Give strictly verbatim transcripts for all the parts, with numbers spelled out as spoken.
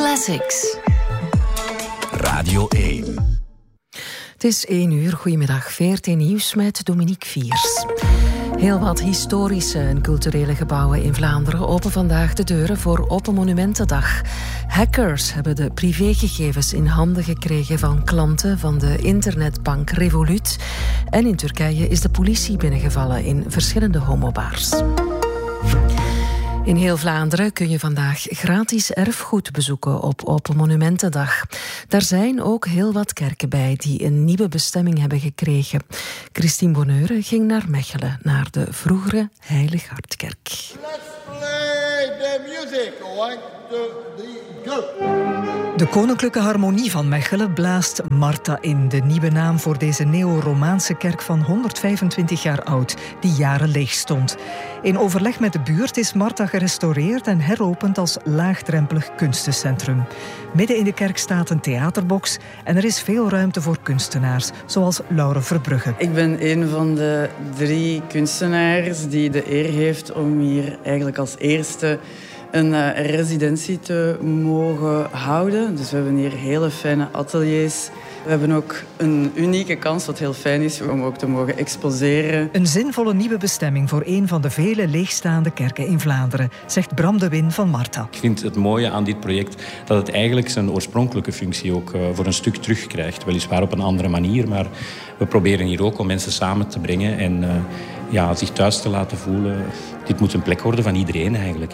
Classics. Radio één. Het is één uur. Goedemiddag. V R T Nieuws met Dominique Viers. Heel wat historische en culturele gebouwen in Vlaanderen openen vandaag de deuren voor Open Monumentendag. Hackers hebben de privégegevens in handen gekregen van klanten van de internetbank Revolut. En in Turkije is de politie binnengevallen in verschillende homobars. In heel Vlaanderen kun je vandaag gratis erfgoed bezoeken op Open Monumentendag. Daar zijn ook heel wat kerken bij die een nieuwe bestemming hebben gekregen. Christine Bonheure ging naar Mechelen, naar de vroegere Heilig Hartkerk. Let's play the music. One, two, three, go. De Koninklijke Harmonie van Mechelen blaast Marta in, de nieuwe naam voor deze neo-Romaanse kerk van honderdvijfentwintig jaar oud, die jaren leeg stond. In overleg met de buurt is Marta gerestaureerd en heropend als laagdrempelig kunstencentrum. Midden in de kerk staat een theaterbox en er is veel ruimte voor kunstenaars, zoals Laure Verbrugge. Ik ben een van de drie kunstenaars die de eer heeft om hier eigenlijk als eerste een uh, residentie te mogen houden. Dus we hebben hier hele fijne ateliers. We hebben ook een unieke kans, wat heel fijn is, om ook te mogen exposeren. Een zinvolle nieuwe bestemming voor een van de vele leegstaande kerken in Vlaanderen, zegt Bram de Win van Marta. Ik vind het mooie aan dit project dat het eigenlijk zijn oorspronkelijke functie ook uh, voor een stuk terugkrijgt. Weliswaar op een andere manier, maar we proberen hier ook om mensen samen te brengen en uh, ja, zich thuis te laten voelen. Dit moet een plek worden van iedereen eigenlijk.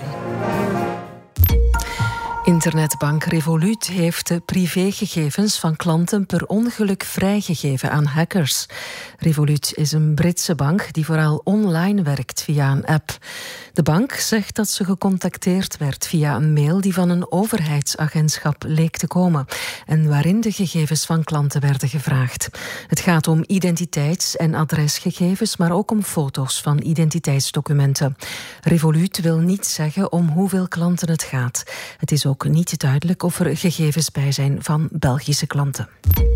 Internetbank Revolut heeft de privégegevens van klanten per ongeluk vrijgegeven aan hackers. Revolut is een Britse bank die vooral online werkt via een app. De bank zegt dat ze gecontacteerd werd via een mail die van een overheidsagentschap leek te komen en waarin de gegevens van klanten werden gevraagd. Het gaat om identiteits- en adresgegevens, maar ook om foto's van identiteitsdocumenten. Revolut wil niet zeggen om hoeveel klanten het gaat. Het is ook niet duidelijk of er gegevens bij zijn van Belgische klanten.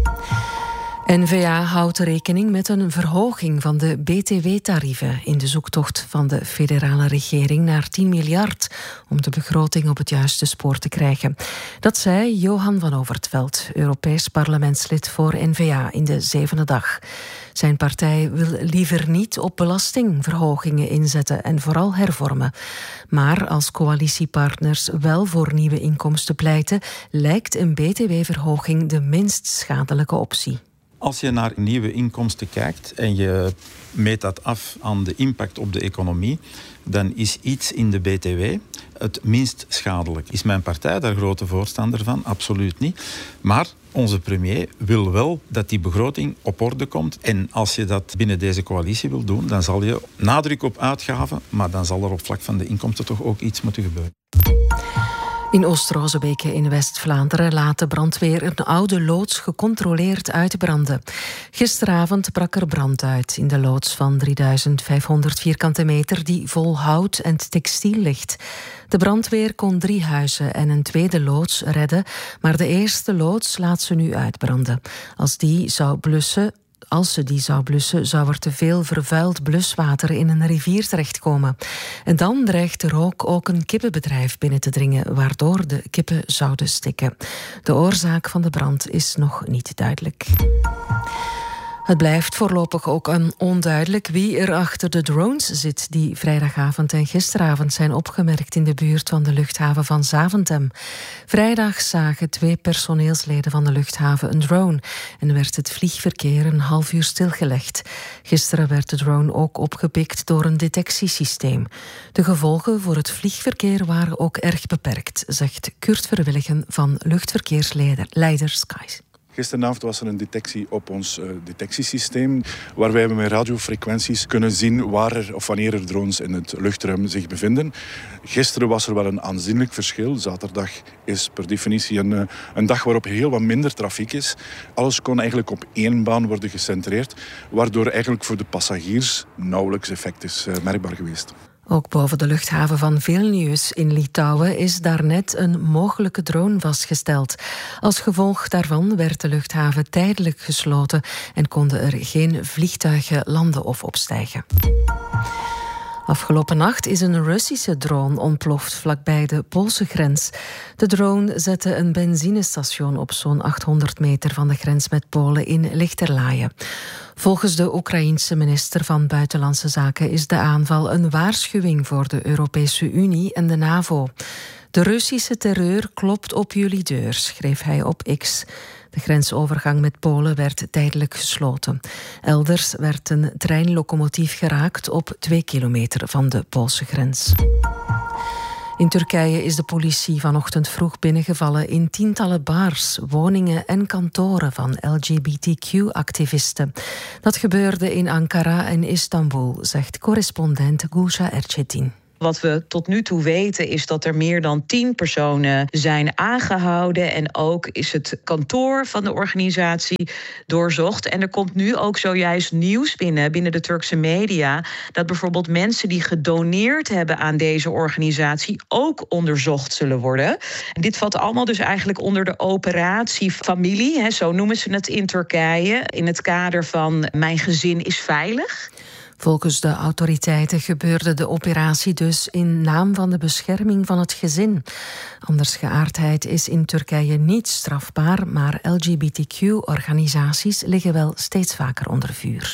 N V A houdt rekening met een verhoging van de B T W-tarieven in de zoektocht van de federale regering naar tien miljard om de begroting op het juiste spoor te krijgen. Dat zei Johan van Overtveld, Europees parlementslid voor N V A, in de zevende dag. Zijn partij wil liever niet op belastingverhogingen inzetten en vooral hervormen. Maar als coalitiepartners wel voor nieuwe inkomsten pleiten, lijkt een B T W-verhoging de minst schadelijke optie. Als je naar nieuwe inkomsten kijkt en je meet dat af aan de impact op de economie, dan is iets in de B T W het minst schadelijk. Is mijn partij daar grote voorstander van? Absoluut niet. Maar onze premier wil wel dat die begroting op orde komt. En als je dat binnen deze coalitie wil doen, dan zal je nadruk op uitgaven, maar dan zal er op vlak van de inkomsten toch ook iets moeten gebeuren. In Oost-Rozebeke in West-Vlaanderen laat de brandweer een oude loods gecontroleerd uitbranden. Gisteravond brak er brand uit in de loods van drieduizend vijfhonderd vierkante meter die vol hout en textiel ligt. De brandweer kon drie huizen en een tweede loods redden, maar de eerste loods laat ze nu uitbranden. Als die zou blussen... Als ze die zou blussen, zou er te veel vervuild bluswater in een rivier terechtkomen. En dan dreigt de rook ook een kippenbedrijf binnen te dringen, waardoor de kippen zouden stikken. De oorzaak van de brand is nog niet duidelijk. Het blijft voorlopig ook onduidelijk wie er achter de drones zit die vrijdagavond en gisteravond zijn opgemerkt in de buurt van de luchthaven van Zaventem. Vrijdag zagen twee personeelsleden van de luchthaven een drone en werd het vliegverkeer een half uur stilgelegd. Gisteren werd de drone ook opgepikt door een detectiesysteem. De gevolgen voor het vliegverkeer waren ook erg beperkt, zegt Kurt Verwilligen van luchtverkeersleider Skies. Gisteravond was er een detectie op ons uh, detectiesysteem, waar wij met radiofrequenties kunnen zien waar er of wanneer er drones in het luchtruim zich bevinden. Gisteren was er wel een aanzienlijk verschil. Zaterdag is per definitie een, uh, een dag waarop heel wat minder trafiek is. Alles kon eigenlijk op één baan worden gecentreerd, waardoor eigenlijk voor de passagiers nauwelijks effect is uh, merkbaar geweest. Ook boven de luchthaven van Vilnius in Litouwen is daarnet een mogelijke drone vastgesteld. Als gevolg daarvan werd de luchthaven tijdelijk gesloten en konden er geen vliegtuigen landen of opstijgen. Afgelopen nacht is een Russische drone ontploft vlakbij de Poolse grens. De drone zette een benzinestation op zo'n achthonderd meter van de grens met Polen in Lichterlaaien. Volgens de Oekraïense minister van Buitenlandse Zaken is de aanval een waarschuwing voor de Europese Unie en de NAVO. De Russische terreur klopt op jullie deur, schreef hij op X. De grensovergang met Polen werd tijdelijk gesloten. Elders werd een treinlocomotief geraakt op twee kilometer van de Poolse grens. In Turkije is de politie vanochtend vroeg binnengevallen in tientallen bars, woningen en kantoren van L G B T Q-activisten. Dat gebeurde in Ankara en Istanbul, zegt correspondent Gülşah Erçetin. Wat we tot nu toe weten is dat er meer dan tien personen zijn aangehouden. En ook is het kantoor van de organisatie doorzocht. En er komt nu ook zojuist nieuws binnen, binnen de Turkse media, dat bijvoorbeeld mensen die gedoneerd hebben aan deze organisatie ook onderzocht zullen worden. En dit valt allemaal dus eigenlijk onder de operatie Familie, hè, zo noemen ze het in Turkije, in het kader van Mijn gezin is veilig. Volgens de autoriteiten gebeurde de operatie dus in naam van de bescherming van het gezin. Andersgeaardheid is in Turkije niet strafbaar, maar L G B T Q-organisaties liggen wel steeds vaker onder vuur.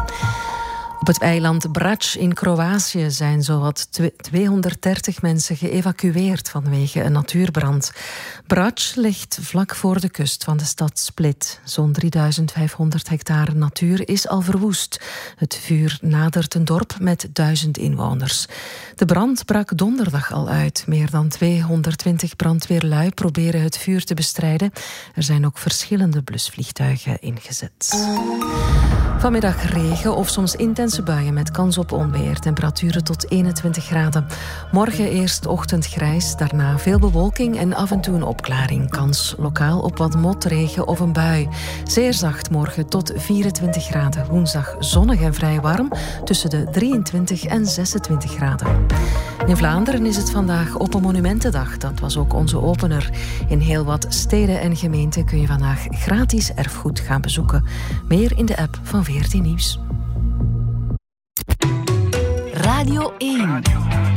Op het eiland Brač in Kroatië zijn zowat tweehonderddertig mensen geëvacueerd vanwege een natuurbrand. Brač ligt vlak voor de kust van de stad Split. Zo'n drieduizend vijfhonderd hectare natuur is al verwoest. Het vuur nadert een dorp met duizend inwoners. De brand brak donderdag al uit. Meer dan tweehonderdtwintig brandweerlui proberen het vuur te bestrijden. Er zijn ook verschillende blusvliegtuigen ingezet. Vanmiddag regen of soms intense buien met kans op onweer. Temperaturen tot eenentwintig graden. Morgen eerst ochtendgrijs, daarna veel bewolking en af en toe een opklaring. Kans lokaal op wat motregen of een bui. Zeer zacht morgen tot vierentwintig graden. Woensdag zonnig en vrij warm, tussen de drieëntwintig en zesentwintig graden. In Vlaanderen is het vandaag Open Monumentendag. Dat was ook onze opener. In heel wat steden en gemeenten kun je vandaag gratis erfgoed gaan bezoeken. Meer in de app van V R T Nieuws. Radio één.